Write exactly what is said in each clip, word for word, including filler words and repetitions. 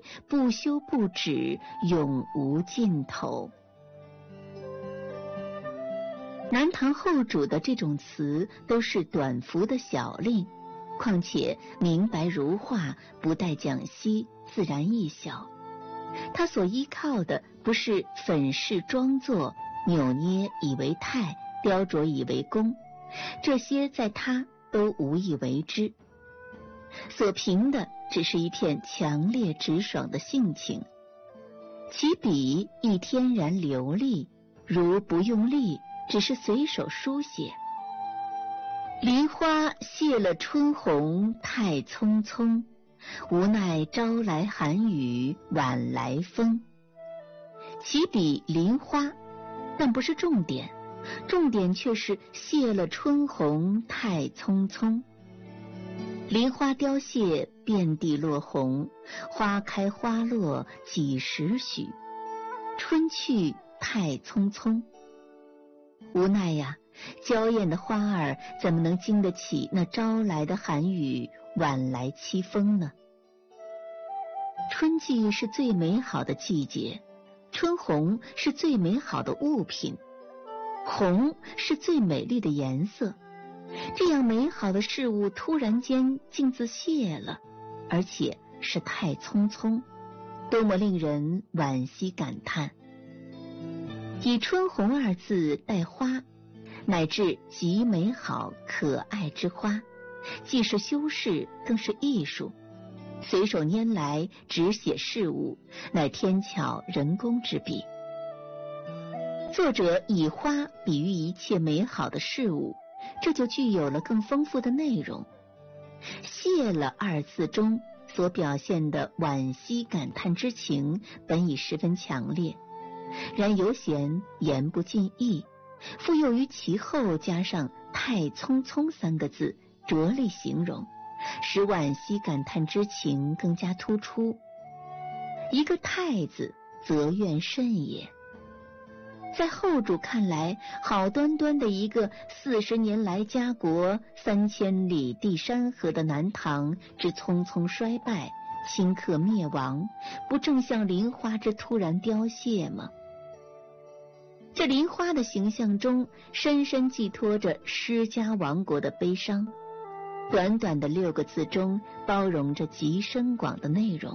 水，不休不止，永无尽头。南唐后主的这种词都是短幅的小令，况且明白如画，不带讲析，自然易晓。他所依靠的不是粉饰装作，扭捏以为态，雕琢以为工，这些在他都无以为之。所凭的只是一片强烈直爽的性情，其笔亦天然流利，如不用力，只是随手书写。梨花谢了春红太匆匆，无奈朝来寒雨晚来风。起笔梨花，但不是重点，重点却是谢了春红太匆匆。梨花凋谢，遍地落红，花开花落几时许？春去太匆匆。无奈呀，娇艳的花儿怎么能经得起那朝来的寒雨，晚来凄风呢？春季是最美好的季节，春红是最美好的物品，红是最美丽的颜色。这样美好的事物突然间竟自谢了，而且是太匆匆，多么令人惋惜感叹。以春红二字代花，乃至极美好可爱之花，既是修饰，更是艺术。随手拈来，只写事物，乃天巧人工之笔。作者以花比喻一切美好的事物，这就具有了更丰富的内容。谢了二字中所表现的惋惜感叹之情，本已十分强烈，然犹嫌言不尽意，复又于其后加上太匆匆三个字，着力形容，使惋惜感叹之情更加突出。一个太字，则怨甚也。在后主看来，好端端的一个四十年来家国三千里地山河的南唐，之匆匆衰败，顷刻灭亡，不正像梨花之突然凋谢吗？这梨花的形象中，深深寄托着施家亡国的悲伤。短短的六个字中，包容着极深广的内容。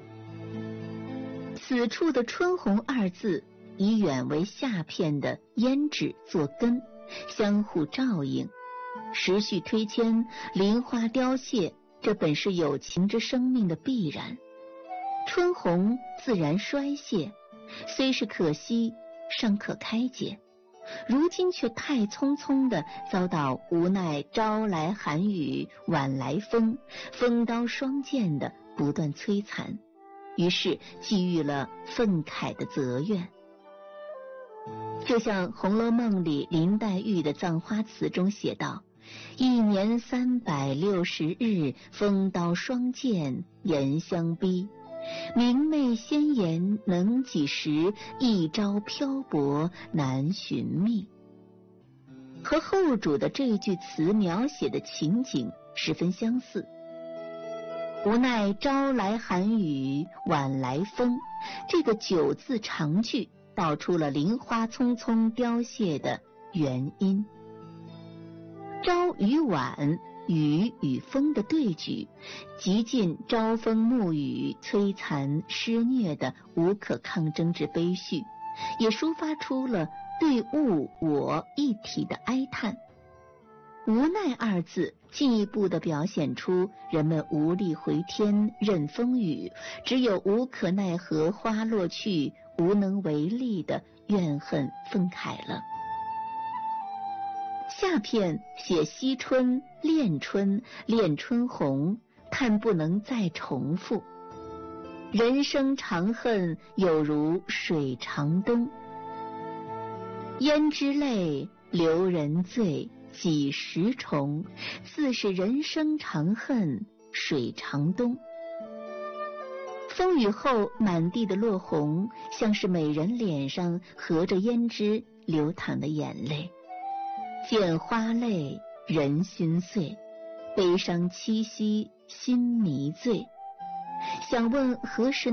此处的春红二字，以远为下片的胭脂作根，相互照应，时序推迁，梨花凋谢，这本是有情之生命的必然。春红自然衰谢，虽是可惜，尚可开解，如今却太匆匆地遭到无奈朝来寒雨晚来风，风刀霜剑的不断摧残，于是寄予了愤慨的责怨。就像《红楼梦》里林黛玉的葬花词中写道：一年三百六十日，风刀霜剑严相逼，明媚鲜颜能几时，一朝漂泊难寻觅。和后主的这句词描写的情景十分相似。无奈朝来寒雨晚来风，这个九字长句道出了梨花匆匆凋谢的原因。朝与晚，雨与风的对举，极尽朝风暮雨摧残施虐的无可抗争之悲绪，也抒发出了对物我一体的哀叹。无奈二字进一步地表现出人们无力回天任风雨，只有无可奈何花落去，无能为力的怨恨愤慨了。下片写惜春恋春恋春红，叹不能再重复。人生长恨有如水长东，胭脂泪流人醉几时重，自是人生长恨水长东。风雨后满地的落红，像是美人脸上合着胭脂流淌的眼泪。见花泪人心碎，悲伤凄惜心迷醉。想问何时